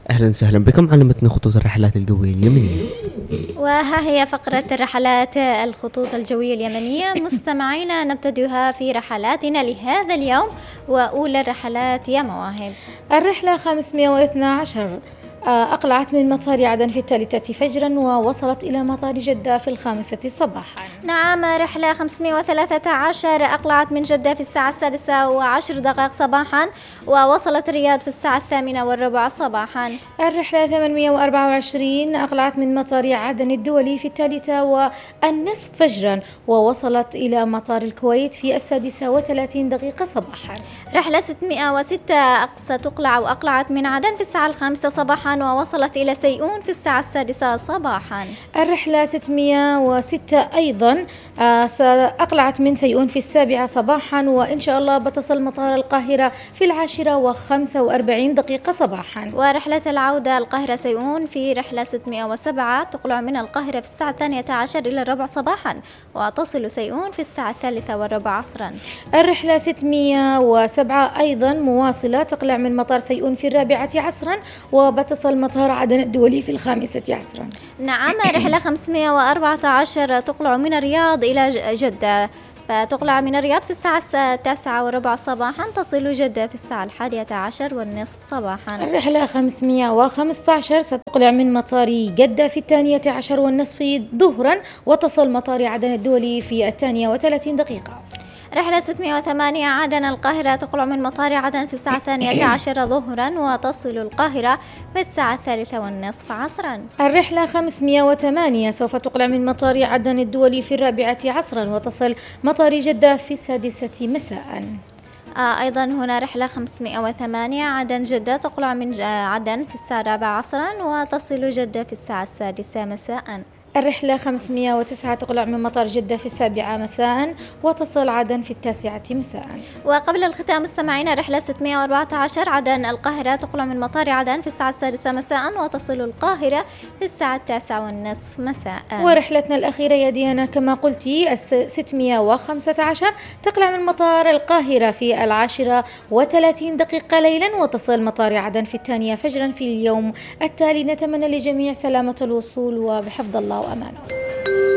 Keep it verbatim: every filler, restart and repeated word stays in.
أهلا وسهلا بكم على متن خطوط الرحلات الجوية اليمنية. وها هي فقرة الرحلات الخطوط الجوية اليمنية. مستمعينا نبتدئها في رحلاتنا لهذا اليوم، وأولى الرحلات يا مواهب. الرحلة خمسمائة واثني عشر أقلعت من مطار عدن في الثالثة فجرا ووصلت إلى مطار جدة في الخامسة صباحا. نعم، رحلة خمسمائة وثلاثة عشر أقلعت من جدة في الساعة السادسة وعشر دقائق صباحا ووصلت الرياض في الساعة الثامنة والربع صباحا. الرحلة ثمانمائة وأربعة وعشرين أقلعت من مطار عدن الدولي في الثالثة والنصف فجرا ووصلت إلى مطار الكويت في السادسة وثلاثين دقيقة صباحا. رحلة ستمائة وستة ستقلع وأقلعت من عدن في الساعة الخامسة صباحا ووصلت إلى سيئون في الساعة السادسة صباحا. الرحلة ستمائة وستة أيضا أقلعت من سيئون في السابعة صباحا وإن شاء الله بتصل مطار القاهرة في العاشرة وخمسة وأربعين دقيقة صباحا. ورحلة العودة القاهرة سيئون في رحلة ستمائة وسبعة تقلع من القاهرة في الساعة الثانية عشر إلى الربع صباحا وتصل سيئون في الساعة الثالثة والربع عصرا. الرحلة ستمائة وسبعة أيضا مواصلة تقلع من مطار سيئون في الرابعة عصرا وبتصل مطار عدن الدولي في الخامسة عصرا. نعم، رحلة خمسمائة وأربعة عشر تقلع من الرياض إلى جدة، فتقلع من الرياض في الساعة التاسعة وربع صباحا، تصل جدة في الساعة الحادية عشر والنصف صباحا. الرحلة خمسمائة وخمسة عشر ستقلع من مطار جدة في الثانية عشر والنصف ظهرا وتصل مطار عدن الدولي في الثانية وثلاثين دقيقة. رحلة ستمائة وثمانية عدن القاهرة تقلع من مطار عدن في الساعة الثانية عشر ظهرا وتصل القاهرة في الساعة الثالثة والنصف عصرا. الرحلة خمسمائة وثمانية سوف تقلع من مطار عدن الدولي في الرابعة عصرا وتصل مطار جدة في السادسة مساء. آه أيضا هنا رحلة خمسمائة وثمانية عدن جدة تقلع من عدن في الساعة الرابعة عصرا وتصل جدة في الساعة السادسة مساء. الرحلة خمسمائة وتسعة تقلع من مطار جدة في السابعة مساء وتصل عدن في التاسعة مساء. وقبل الختام مستمعينا رحلة ستمائة وأربعة عشر عدن القاهرة تقلع من مطار عدن في الساعة السادسة مساء وتصل القاهرة في الساعة التاسعة والنصف مساء. ورحلتنا الأخيرة يا ديانا كما قلتي ستمائة وخمسة عشر تقلع من مطار القاهرة في العاشرة وثلاثين دقيقة ليلا وتصل مطار عدن في الثانية فجرا في اليوم التالي. نتمنى لجميع سلامة الوصول وبحفظ الله وأمانه.